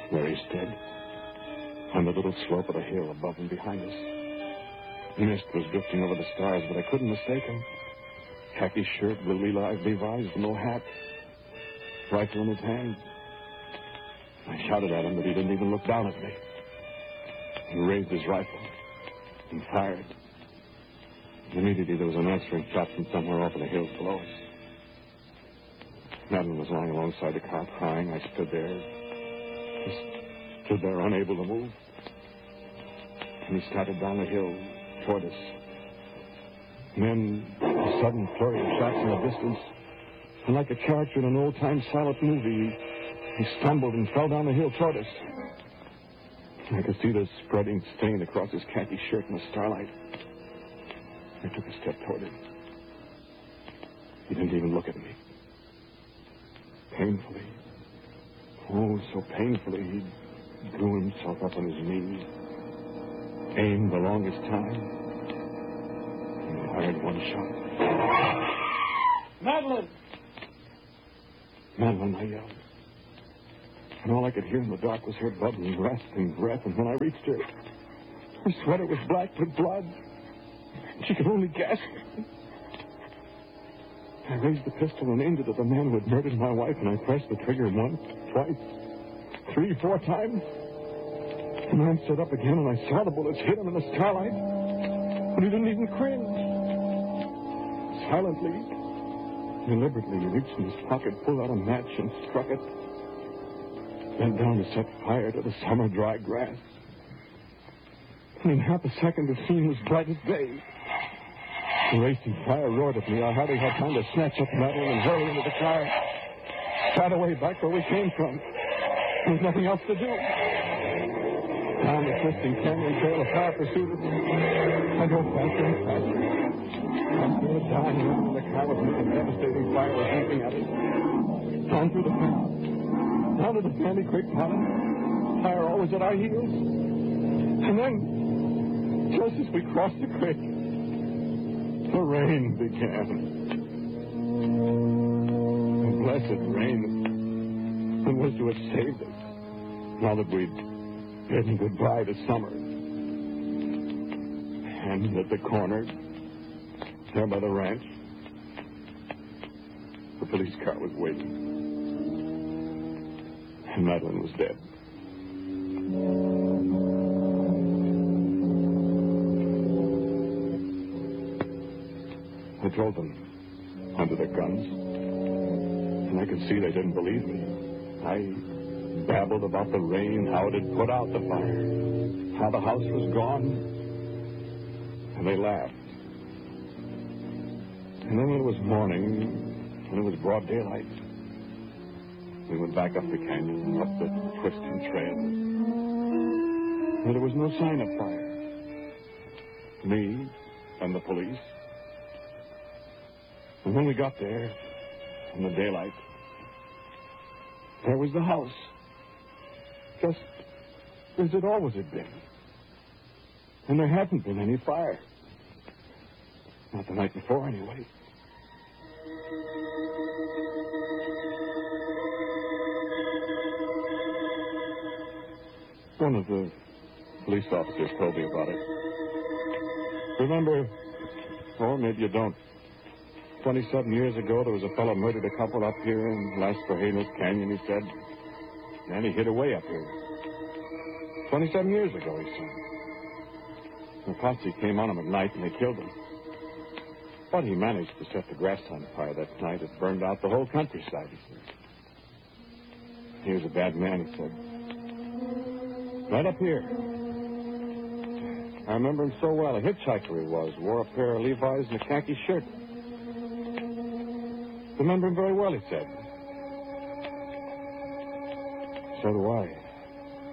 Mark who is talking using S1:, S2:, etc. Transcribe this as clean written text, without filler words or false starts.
S1: There he stood, on the little slope of the hill above and behind us. Mist was drifting over the stars, but I couldn't mistake him. Khaki shirt, blue Levi's, no hat, rifle in his hand. I shouted at him, but he didn't even look down at me. He raised his rifle and fired. Immediately there was an answering shot from somewhere off in the hills below us. Madeline was lying alongside the car crying. I stood there, unable to move. And he started down the hill toward us. And then a sudden flurry of shots in the distance. And like a character in an old-time silent movie, he stumbled and fell down the hill toward us. I could see the spreading stain across his khaki shirt in the starlight. I took a step toward him. He didn't even look at me. Painfully, oh, so painfully, he drew himself up on his knees, aimed the longest time, and fired one shot.
S2: Madeline!
S1: Madeline, I yelled. And all I could hear in the dark was her bubbling, rasping breath, and when I reached her, her sweater was black with blood. She could only gasp. I raised the pistol and aimed it at the man who had murdered my wife, and I pressed the trigger once, twice, 3, 4 times. The man stood up again, and I saw the bullets hit him in the starlight, but he didn't even cringe. Silently, deliberately, he reached in his pocket, pulled out a match, and struck it. Bent down to set fire to the summer dry grass. And in half a second, the scene was bright as day. The racing fire roared at me. I hardly had time to snatch up Madeline and hurry into the car. Start away back where we came from. There was nothing else to do. Down the twisting canyon trail, a fire pursued us. I drove faster and faster. I'm still dying in the car with me. A devastating fire was leaping at us. Down through the pass. Down to the Sandy Creek Pond. Fire always at our heels. And then, just as we crossed the creek, the rain began. The blessed rain that was to have saved us now that we'd bidden goodbye to summer. And at the corner, there by the ranch, the police car was waiting. And Madeline was dead. I told them under their guns, and I could see they didn't believe me. I babbled about the rain, how it had put out the fire, how the house was gone, and they laughed. And then when it was morning, when it was broad daylight, we went back up the canyon, up the twisting trail, and there was no sign of fire. Me and the police. And when we got there, in the daylight, there was the house. Just as it always had been. And there hadn't been any fire. Not the night before, anyway. One of the police officers told me about it. Remember, or maybe you don't, 27 years ago, there was a fellow murdered a couple up here in Las Cajenas Canyon, he said. And he hid away up here. 27 years ago, he said. The posse came on him at night and they killed him. But he managed to set the grass on fire that night. It burned out the whole countryside, he said. He was a bad man, he said. Right up here. I remember him so well. A hitchhiker he was. Wore a pair of Levi's and a khaki shirt. Remember him very well, he said. So do I.